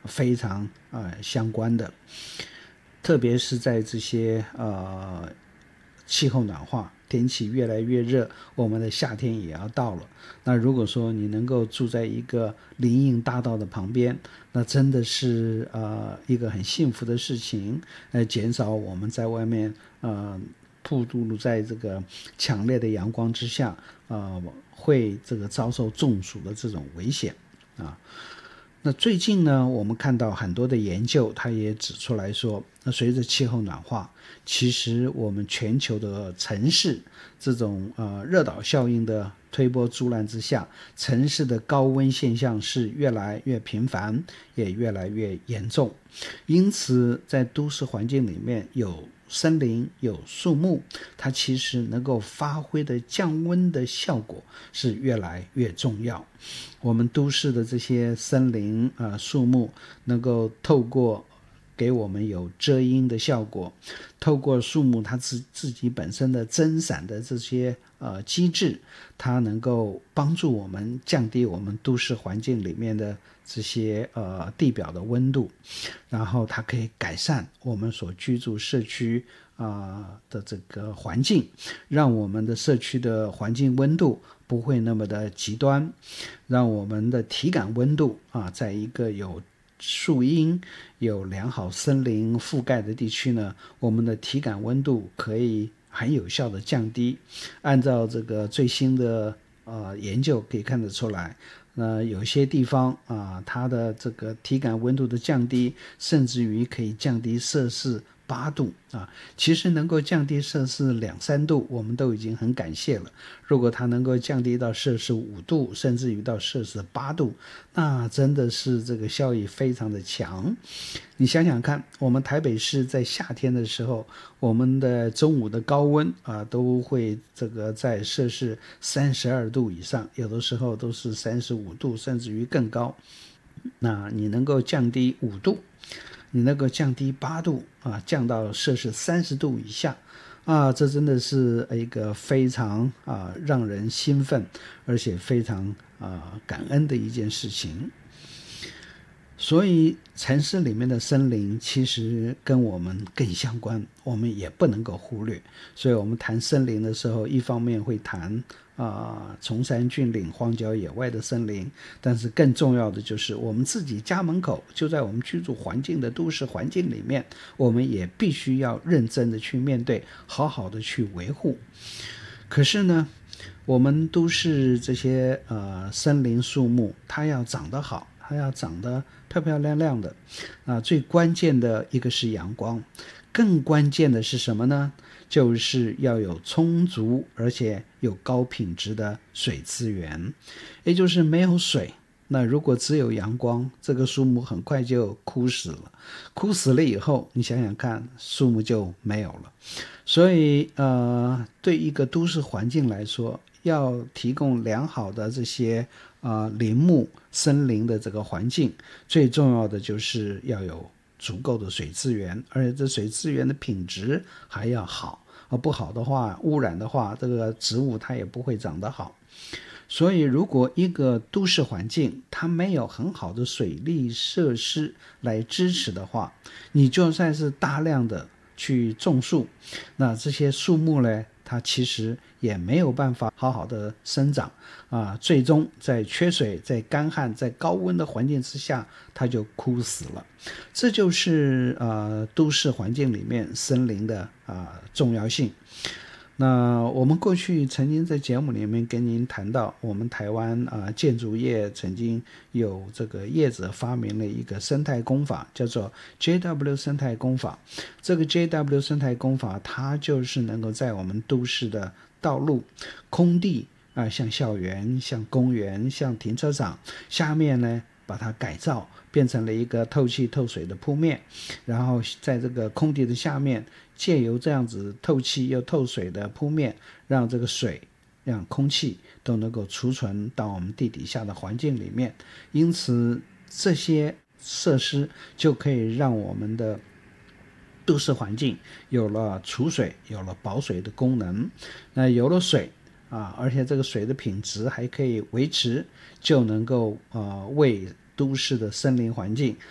非常相关的，特别是在这些气候暖化，天气越来越热，我们的夏天也要到了。那如果说你能够住在一个林荫大道的旁边，那真的是一个很幸福的事情，减少我们在外面暴露在这个强烈的阳光之下，会这个遭受中暑的这种危险啊。那最近呢，我们看到很多的研究，它也指出来说，那随着气候暖化，其实我们全球的城市这种热岛效应的推波助澜之下，城市的高温现象是越来越频繁，也越来越严重。因此，在都市环境里面有森林有树木，它其实能够发挥的降温的效果是越来越重要。我们都市的这些森林树木能够透过给我们有遮阴的效果，透过树木它自己本身的增散的这些机制，它能够帮助我们降低我们都市环境里面的这些地表的温度，然后它可以改善我们所居住社区的这个环境，让我们的社区的环境温度不会那么的极端，让我们的体感温度在一个有树荫有良好森林覆盖的地区呢，我们的体感温度可以很有效的降低。按照这个最新的研究可以看得出来，有些地方它的这个体感温度的降低，甚至于可以降低摄氏8度其实能够降低摄氏2-3度，我们都已经很感谢了。如果它能够降低到摄氏5度，甚至于到摄氏8度，那真的是这个效益非常的强。你想想看，我们台北市在夏天的时候，我们的中午的高温都会这个在摄氏32度以上，有的时候都是35度，甚至于更高。那你能够降低5度，你能够降低8度降到摄氏30度以下这真的是一个非常让人兴奋，而且非常感恩的一件事情。所以城市里面的森林其实跟我们更相关，我们也不能够忽略。所以我们谈森林的时候，一方面会谈崇山峻岭荒郊野外的森林，但是更重要的就是我们自己家门口，就在我们居住环境的都市环境里面，我们也必须要认真的去面对，好好的去维护。可是呢，我们都市这些森林树木，它要长得好，它要长得漂漂亮亮的最关键的一个是阳光，更关键的是什么呢？就是要有充足而且有高品质的水资源。也就是没有水，那如果只有阳光，这个树木很快就枯死了。枯死了以后，你想想看，树木就没有了。所以对一个都市环境来说，要提供良好的这些林木森林的这个环境，最重要的就是要有足够的水资源，而且这水资源的品质还要好，不好的话，污染的话，这个植物它也不会长得好。所以如果一个都市环境它没有很好的水利设施来支持的话，你就算是大量的去种树，那这些树木呢，它其实也没有办法好好的生长最终在缺水在干旱在高温的环境之下，它就枯死了。这就是都市环境里面森林的重要性。那我们过去曾经在节目里面跟您谈到，我们台湾建筑业曾经有这个业者发明了一个生态工法，叫做 JW 生态工法。这个 JW 生态工法，它就是能够在我们都市的道路空地像校园像公园像停车场下面呢，把它改造变成了一个透气透水的铺面，然后在这个空地的下面，借由这样子透气又透水的铺面，让这个水让空气都能够储存到我们地底下的环境里面。因此这些设施就可以让我们的都市环境有了储水有了保水的功能。那有了水而且这个水的品质还可以维持，就能够为都市的森林环境